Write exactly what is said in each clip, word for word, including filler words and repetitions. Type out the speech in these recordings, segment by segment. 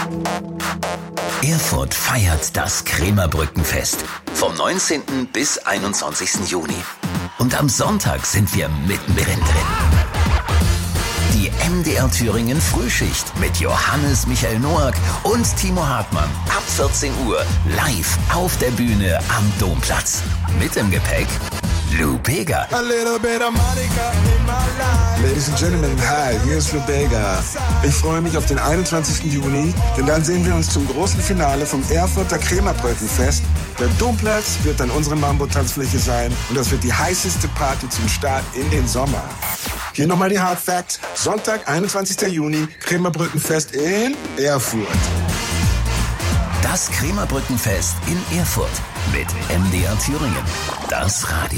Erfurt feiert das Krämerbrückenfest vom neunzehnten bis einundzwanzigsten Juni. Und am Sonntag sind wir mittendrin drin. Die M D R Thüringen Frühschicht mit Johannes Michael Noack und Timo Hartmann ab vierzehn Uhr live auf der Bühne am Domplatz. Mit im Gepäck Lou Bega. A little bit of Monica in my life. Ladies and Gentlemen, hi, hier ist Lou Bega. Ich freue mich auf den einundzwanzigsten Juni, denn dann sehen wir uns zum großen Finale vom Erfurter Krämerbrückenfest. Der Domplatz wird dann unsere Mambo-Tanzfläche sein und das wird die heißeste Party zum Start in den Sommer. Hier nochmal die Hard Facts. Sonntag, einundzwanzigsten Juni, Krämerbrückenfest in Erfurt. Das Krämerbrückenfest in Erfurt mit M D R Thüringen. Das Radio.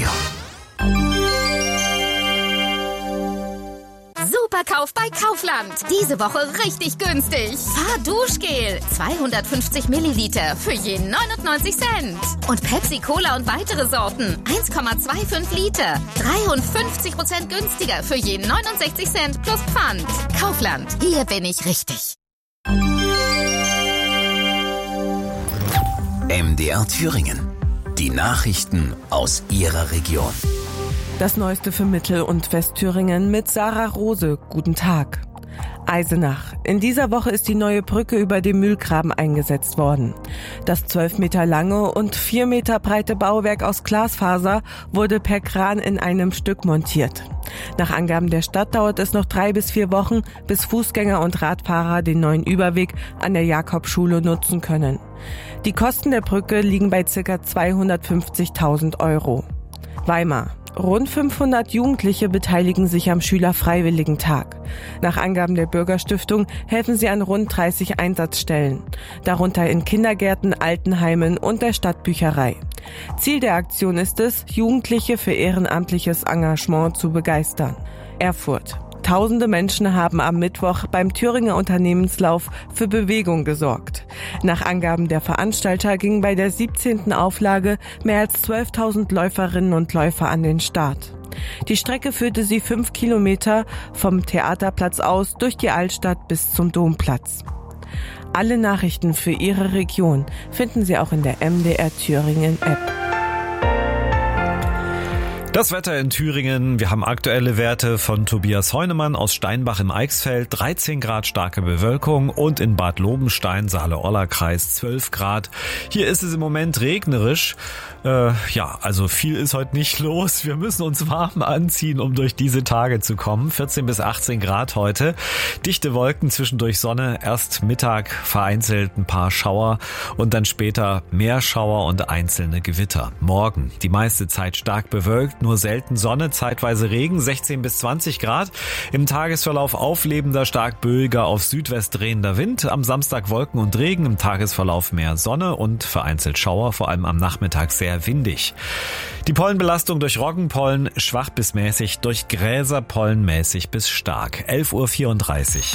Superkauf bei Kaufland. Diese Woche richtig günstig. Fahrduschgel. zweihundertfünfzig Milliliter für je neunundneunzig Cent. Und Pepsi Cola und weitere Sorten. eins Komma fünfundzwanzig Liter. dreiundfünfzig Prozent günstiger für je neunundsechzig Cent plus Pfand. Kaufland. Hier bin ich richtig. M D R Thüringen. Die Nachrichten aus Ihrer Region. Das Neueste für Mittel- und Westthüringen mit Sarah Rose. Guten Tag. Eisenach. In dieser Woche ist die neue Brücke über dem Mühlgraben eingesetzt worden. Das zwölf Meter lange und vier Meter breite Bauwerk aus Glasfaser wurde per Kran in einem Stück montiert. Nach Angaben der Stadt dauert es noch drei bis vier Wochen, bis Fußgänger und Radfahrer den neuen Überweg an der Jakobschule nutzen können. Die Kosten der Brücke liegen bei ca. zweihundertfünfzigtausend Euro. Weimar. Rund fünfhundert Jugendliche beteiligen sich am Schülerfreiwilligentag. Nach Angaben der Bürgerstiftung helfen sie an rund dreißig Einsatzstellen, darunter in Kindergärten, Altenheimen und der Stadtbücherei. Ziel der Aktion ist es, Jugendliche für ehrenamtliches Engagement zu begeistern. Erfurt. Tausende Menschen haben am Mittwoch beim Thüringer Unternehmenslauf für Bewegung gesorgt. Nach Angaben der Veranstalter gingen bei der siebzehnten Auflage mehr als zwölftausend Läuferinnen und Läufer an den Start. Die Strecke führte sie fünf Kilometer vom Theaterplatz aus durch die Altstadt bis zum Domplatz. Alle Nachrichten für Ihre Region finden Sie auch in der M D R Thüringen App. Das Wetter in Thüringen. Wir haben aktuelle Werte von Tobias Heunemann aus Steinbach im Eichsfeld. dreizehn Grad starke Bewölkung und in Bad Lobenstein, Saale-Orla-Kreis zwölf Grad. Hier ist es im Moment regnerisch. Äh, ja, also viel ist heute nicht los. Wir müssen uns warm anziehen, um durch diese Tage zu kommen. vierzehn bis achtzehn Grad heute. Dichte Wolken, zwischendurch Sonne. Erst Mittag vereinzelt ein paar Schauer und dann später mehr Schauer und einzelne Gewitter. Morgen die meiste Zeit stark bewölkt. Nur selten Sonne, zeitweise Regen, sechzehn bis zwanzig Grad. Im Tagesverlauf auflebender, stark böiger, auf Südwest drehender Wind. Am Samstag Wolken und Regen, im Tagesverlauf mehr Sonne und vereinzelt Schauer, vor allem am Nachmittag sehr windig. Die Pollenbelastung durch Roggenpollen schwach bis mäßig, durch Gräserpollen mäßig bis stark. elf Uhr vierunddreißig.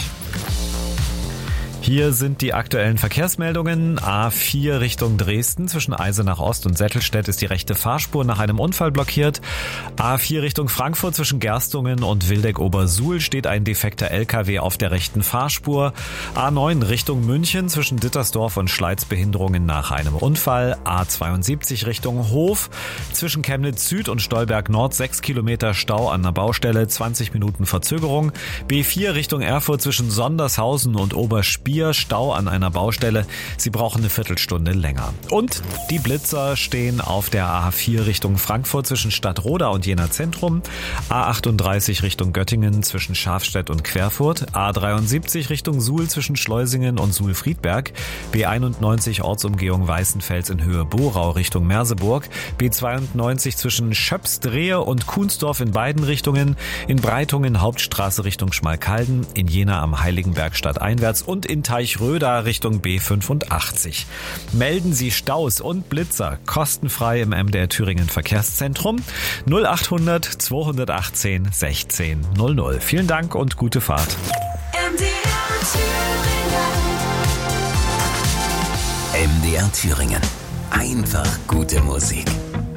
Hier sind die aktuellen Verkehrsmeldungen. A vier Richtung Dresden. Zwischen Eisenach Ost und Settelstedt ist die rechte Fahrspur nach einem Unfall blockiert. A vier Richtung Frankfurt zwischen Gerstungen und Wildeck-Obersuhl steht ein defekter L K W auf der rechten Fahrspur. A neun Richtung München zwischen Dittersdorf und Schleiz Behinderungen nach einem Unfall. A zweiundsiebzig Richtung Hof zwischen Chemnitz Süd und Stolberg Nord sechs Kilometer Stau an der Baustelle, zwanzig Minuten Verzögerung. B vier Richtung Erfurt zwischen Sondershausen und Oberspiel Stau an einer Baustelle. Sie brauchen eine Viertelstunde länger. Und die Blitzer stehen auf der A vier Richtung Frankfurt zwischen Stadtroda und Jena Zentrum. A achtunddreißig Richtung Göttingen zwischen Schafstedt und Querfurt. A dreiundsiebzig Richtung Suhl zwischen Schleusingen und Suhl-Friedberg. B einundneunzig Ortsumgehung Weißenfels in Höhe Borau Richtung Merseburg. B zweiundneunzig zwischen Schöpsdrehe und Kuhnsdorf in beiden Richtungen. In Breitungen Hauptstraße Richtung Schmalkalden. In Jena am Heiligenberg stadteinwärts und in Teichröda Richtung B fünfundachtzig. Melden Sie Staus und Blitzer kostenfrei im M D R Thüringen Verkehrszentrum null achthundert zweihundertachtzehn sechzehn null null. Vielen Dank und gute Fahrt. M D R Thüringen. M D R Thüringen. Einfach gute Musik.